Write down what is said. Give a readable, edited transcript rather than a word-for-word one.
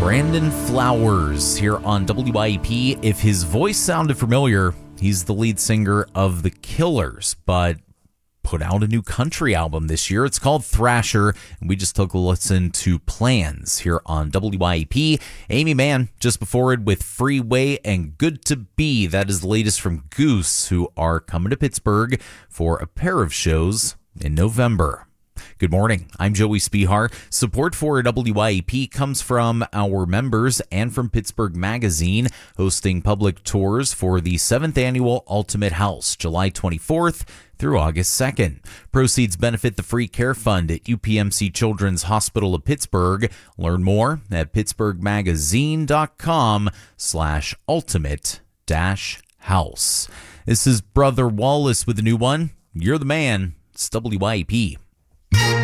Brandon Flowers here on WIEP. If his voice sounded familiar, he's the lead singer of The Killers, but put out a new country album this year. It's called Thrasher, and we just took a listen to Plans here on WIEP. Amy Mann just before it with Freeway and Good to Be. That is the latest from Goose, who are coming to Pittsburgh for a pair of shows in November. Good morning. I'm Joey Spihar. Support for WIEP comes from our members and from Pittsburgh Magazine, hosting public tours for the 7th Annual Ultimate House, July 24th through August 2nd. Proceeds benefit the Free Care Fund at UPMC Children's Hospital of Pittsburgh. Learn more at pittsburghmagazine.com/ultimate-house. This is Brother Wallace with a new one. You're the man. It's WIEP.